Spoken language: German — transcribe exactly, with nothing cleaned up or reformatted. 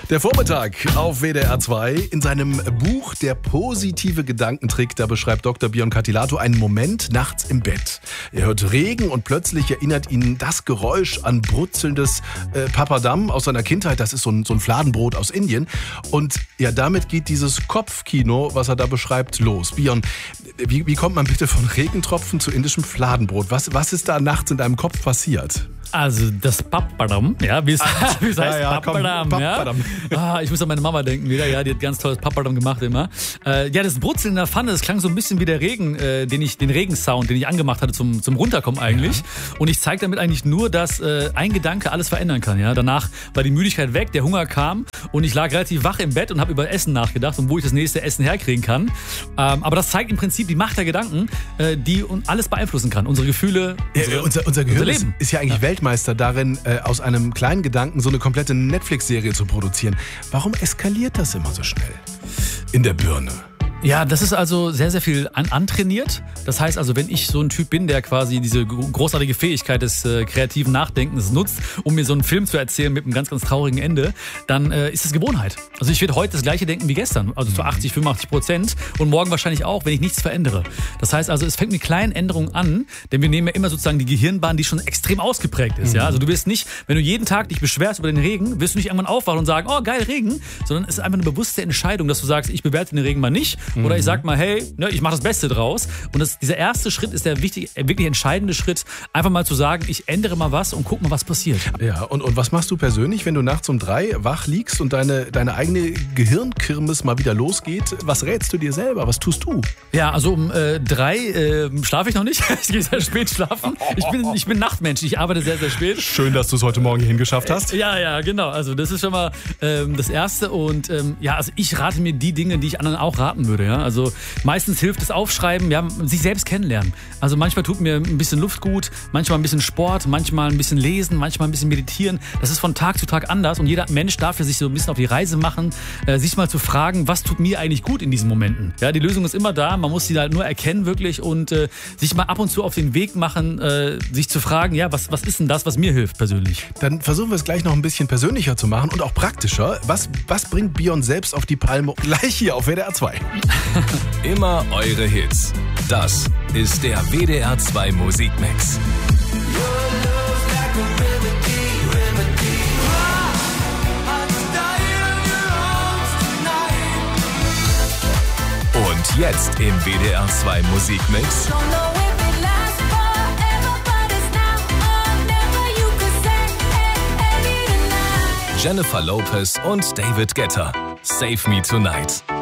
Der Vormittag auf W D R zwei. In seinem Buch Der positive Gedankentrick, da beschreibt Doktor Björn Katilato einen Moment nachts im Bett. Er hört Regen und plötzlich erinnert ihn das Geräusch an brutzelndes äh, Papadam aus seiner Kindheit. Das ist so ein, so ein Fladenbrot aus Indien. Und ja, damit geht dieses Kopfkino, was er da beschreibt, los. Björn, wie, wie kommt man bitte von Regentropfen zu indischem Fladenbrot? Was, was ist da nachts in deinem Kopf passiert? Also das Papadam, ja, wie es, ah, wie es heißt, ja, ja, Papadam, komm, ja. Papadam. Ah, ich muss an meine Mama denken wieder, ja, die hat ganz tolles Papadam gemacht immer. Äh, ja, das Brutzeln in der Pfanne, das klang so ein bisschen wie der Regen, äh, den ich, den Regensound, den ich angemacht hatte zum, zum Runterkommen eigentlich. Ja. Und ich zeige damit eigentlich nur, dass äh, ein Gedanke alles verändern kann, ja. Danach war die Müdigkeit weg, der Hunger kam und ich lag relativ wach im Bett und habe über Essen nachgedacht und wo ich das nächste Essen herkriegen kann. Ähm, aber das zeigt im Prinzip die Macht der Gedanken, äh, die alles beeinflussen kann. Unsere Gefühle, unsere, ja, unser, unser Gehirn unser Leben. Ist, ist ja eigentlich ja. Weltmeister darin, äh, aus einem kleinen Gedanken so eine komplette Netflix-Serie zu produzieren. Warum eskaliert das immer so schnell in der Birne? Ja, das ist also sehr, sehr viel an, antrainiert. Das heißt also, wenn ich so ein Typ bin, der quasi diese großartige Fähigkeit des äh, kreativen Nachdenkens nutzt, um mir so einen Film zu erzählen mit einem ganz, ganz traurigen Ende, dann äh, ist es Gewohnheit. Also ich werde heute das gleiche denken wie gestern, also zu achtzig, fünfundachtzig Prozent und morgen wahrscheinlich auch, wenn ich nichts verändere. Das heißt also, es fängt mit kleinen Änderungen an, denn wir nehmen ja immer sozusagen die Gehirnbahn, die schon extrem ausgeprägt ist. Mhm. Ja? Also du wirst nicht, wenn du jeden Tag dich beschwerst über den Regen, wirst du nicht irgendwann aufwachen und sagen, oh geil, Regen, sondern es ist einfach eine bewusste Entscheidung, dass du sagst, ich bewerte den Regen mal nicht. Oder ich sag mal, hey, ne, ich mache das Beste draus. Und das, dieser erste Schritt ist der wichtig, wirklich entscheidende Schritt, einfach mal zu sagen, ich ändere mal was und guck mal, was passiert. Ja, und, und was machst du persönlich, wenn du nachts um drei wach liegst und deine, deine eigene Gehirnkirmes mal wieder losgeht? Was rätst du dir selber? Was tust du? Ja, also um äh, drei äh, schlafe ich noch nicht. Ich gehe sehr spät schlafen. Ich bin, ich bin Nachtmensch, ich arbeite sehr, sehr spät. Schön, dass du es heute Morgen hierhin geschafft hast. Äh, ja, ja, genau. Also das ist schon mal ähm, das Erste. Und ähm, ja, also ich rate mir die Dinge, die ich anderen auch raten würde. Ja? Also meistens hilft das Aufschreiben, ja, sich selbst kennenlernen. Also manchmal tut mir ein bisschen Luft gut, manchmal ein bisschen Sport, manchmal ein bisschen lesen, manchmal ein bisschen meditieren. Das ist von Tag zu Tag anders und jeder Mensch darf ja sich so ein bisschen auf die Reise machen, äh, sich mal zu fragen, was tut mir eigentlich gut in diesen Momenten. Ja, die Lösung ist immer da, man muss sie halt nur erkennen wirklich und äh, sich mal ab und zu auf den Weg machen, äh, sich zu fragen, ja, was, was ist denn das, was mir hilft persönlich? Dann versuchen wir es gleich noch ein bisschen persönlicher zu machen und auch praktischer. Was, was bringt Björn selbst auf die Palme? Gleich hier auf W D R zwei. Immer eure Hits. Das ist der W D R zwei Musikmix. Und jetzt im W D R zwei Musikmix Jennifer Lopez und David Guetta. Save Me Tonight.